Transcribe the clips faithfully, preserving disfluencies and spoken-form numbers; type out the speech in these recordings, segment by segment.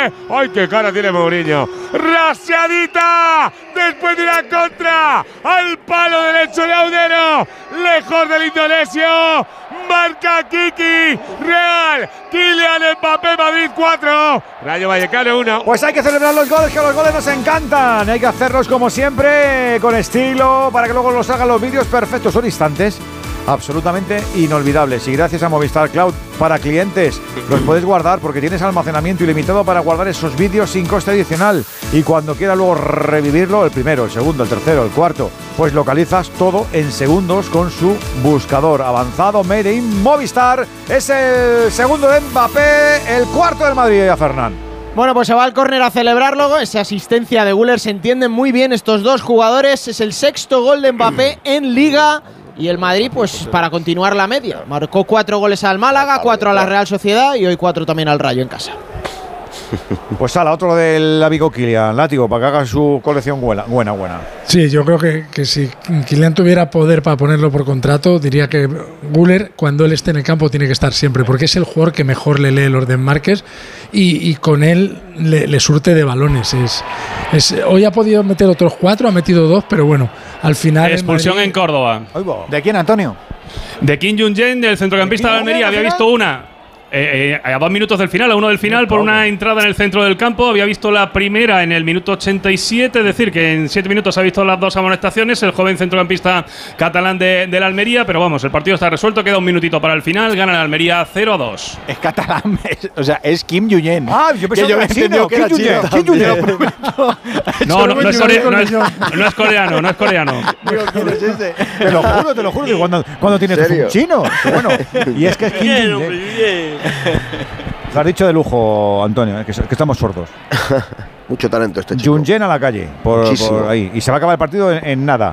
¡Ay, qué cara tiene Mourinho! ¡Rasiadita! Después de una contra al palo derecho de Audero, lejos del indonesio. Marca Kiki. Real. Kylian Mbappé, Madrid cuatro. Rayo Vallecano uno. Pues hay que celebrar los goles, que los goles nos encantan. Hay que hacerlos como siempre, con estilo, para que luego los hagan los vídeos perfectos. Son instantes absolutamente inolvidables. Y gracias a Movistar Cloud para clientes los puedes guardar porque tienes almacenamiento ilimitado para guardar esos vídeos sin coste adicional. Y cuando quieras luego revivirlo, el primero, el segundo, el tercero, el cuarto, pues localizas todo en segundos con su buscador avanzado Made in Movistar. Es el segundo de Mbappé, el cuarto del Madrid, a Fernán. Bueno, pues se va al córner a celebrarlo. Esa asistencia de Güler, se entienden muy bien estos dos jugadores. Es el sexto gol de Mbappé en Liga. Y el Madrid, pues para continuar la media. Marcó cuatro goles al Málaga, cuatro a la Real Sociedad y hoy cuatro también al Rayo en casa. Pues ala, otro del amigo Kylian, látigo, para que haga su colección buena, buena, buena. Sí, yo creo que, que si Kylian tuviera poder para ponerlo por contrato, diría que Güler, cuando él esté en el campo, tiene que estar siempre, porque es el jugador que mejor le lee los desmarques y, y con él le, le surte de balones. Es, es, hoy ha podido meter otros cuatro, ha metido dos, pero bueno, al final… Expulsión en, Madrid, en Córdoba. ¿De quién, Antonio? De Kim Jong-un, del centrocampista de Almería. Había visto una… Eh, eh, a dos minutos del final, a uno del final, por una entrada en el centro del campo. Había visto la primera en el minuto ochenta y siete, es decir, que en siete minutos ha visto las dos amonestaciones, el joven centrocampista catalán de, de la Almería. Pero vamos, el partido está resuelto, queda un minutito para el final, gana la Almería cero a dos. Es catalán, es, o sea, es Kim Jong-un. Ah, yo pensaba que, que, chino, que era chino. Kim Jong-un. No, no, no, es core, no, es, no es coreano, no es coreano. Digo, ¿quién es ese? Te lo juro, te lo juro, que cuando, cuando tienes un chino. Bueno, y es que es Kim Jong-un. Lo has dicho de lujo, Antonio, que, que estamos sordos. Mucho talento este chico. Jung-jen a la calle, por, por ahí. Y se va a acabar el partido en, en nada.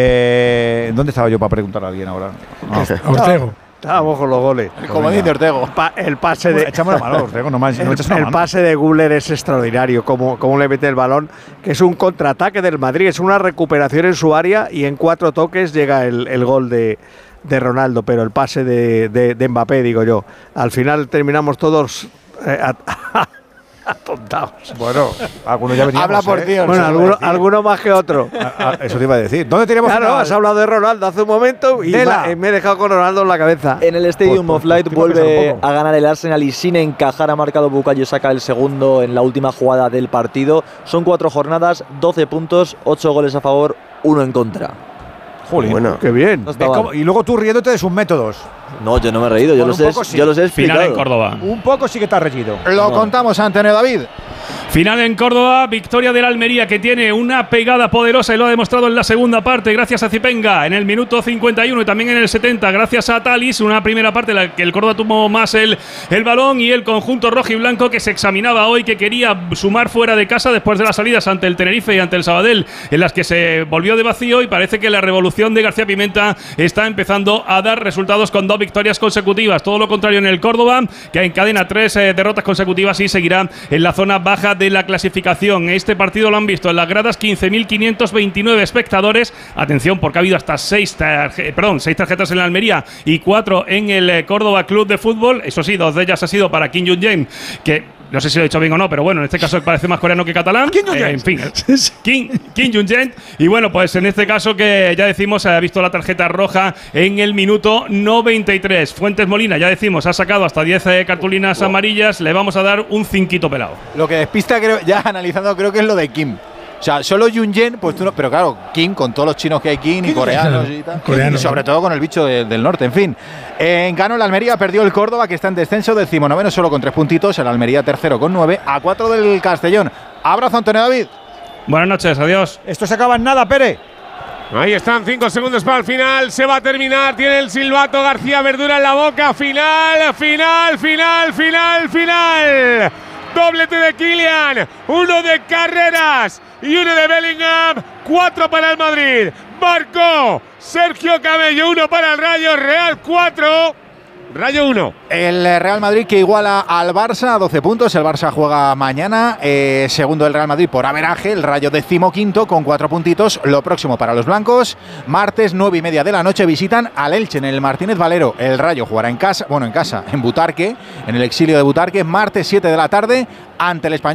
Eh, ¿Dónde estaba yo para preguntar a alguien ahora? Ah, Ortego. Estábamos con los goles. Como dice Ortego. Pa, el pase de. Echamos la mano, Ortego, no más. El, no echas una el mano. pase de Güler es extraordinario. Cómo, cómo le mete el balón, que es un contraataque del Madrid. Es una recuperación en su área y en cuatro toques llega el, el gol de. de Ronaldo, pero el pase de, de, de Mbappé, digo yo. Al final terminamos todos eh, atontados. Bueno, algunos ya veníamos. Habla por ¿eh? Dios. Bueno, alguno, alguno más que otro. Ah, ah, eso te iba a decir. ¿Dónde tenemos? Claro, has hablado de Ronaldo hace un momento y me, me he dejado con Ronaldo en la cabeza. En el Stadium pues, of Light pues, vuelve a ganar el Arsenal y sin encajar ha marcado Bukayo Saka el segundo en la última jugada del partido. Son cuatro jornadas, doce puntos, ocho goles a favor, uno en contra. Jolín, bueno, qué bien. No como, y luego tú riéndote de sus métodos. No, yo no me he reído, yo los he, sí. yo los he explicado. Final en Córdoba. Un poco sí que te has reído. Lo no. contamos, Antonio David. Final en Córdoba, victoria del Almería, que tiene una pegada poderosa y lo ha demostrado en la segunda parte gracias a Zipenga en el minuto cincuenta y uno y también en el setenta gracias a Talis. Una primera parte en la que el Córdoba tuvo más el, el balón y el conjunto rojo y blanco que se examinaba hoy, que quería sumar fuera de casa después de las salidas ante el Tenerife y ante el Sabadell, en las que se volvió de vacío, y parece que la revolución de García Pimenta está empezando a dar resultados con dos victorias consecutivas. Todo lo contrario en el Córdoba, que encadena tres eh, derrotas consecutivas y seguirá en la zona baja de la clasificación. Este partido lo han visto en las gradas quince mil quinientos veintinueve espectadores. Atención, porque ha habido hasta seis, tarje perdón, seis tarjetas en la Almería y cuatro en el Córdoba Club de Fútbol. Eso sí, dos de ellas ha sido para Kim Jong-un, que no sé si lo he dicho bien o no, pero bueno, en este caso parece más coreano que catalán. Kim Jong-un. Eh, en fin, Kim, Kim Jong-un. Y bueno, pues en este caso que ya decimos, ha visto la tarjeta roja en el minuto noventa y tres. Fuentes Molina, ya decimos, ha sacado hasta diez eh, cartulinas wow. amarillas. Le vamos a dar un cinquito pelado. Lo que despista, creo, ya analizando, creo que es lo de Kim. O sea, solo Jung-jen, pues tú no, pero claro, Kim, con todos los chinos que hay Kim y coreanos y tal. Coreano, y sobre todo con el bicho de, del norte, en fin. Eh, ganó el Almería, perdió el Córdoba, que está en descenso, decimonoveno solo con tres puntitos. El Almería tercero con nueve, a cuatro del Castellón. Abrazo, Antonio David. Buenas noches, adiós. Esto se acaba en nada, Pere. Ahí están, cinco segundos para el final. Se va a terminar. Tiene el silbato García Verdura en la boca. Final, final, final, final, final. Doblete de Kylian, uno de Carreras y uno de Bellingham. Cuatro para el Madrid. Marcó Sergio Camello, uno para el Rayo. Real cuatro, Rayo uno. El Real Madrid que iguala al Barça a doce puntos. El Barça juega mañana. Eh, segundo el Real Madrid por averaje. El Rayo decimoquinto con cuatro puntitos. Lo próximo para los blancos. Martes nueve y media de la noche visitan al Elche en el Martínez Valero. El Rayo jugará en casa, bueno en casa, en Butarque, en el exilio de Butarque. Martes siete de la tarde ante el Español.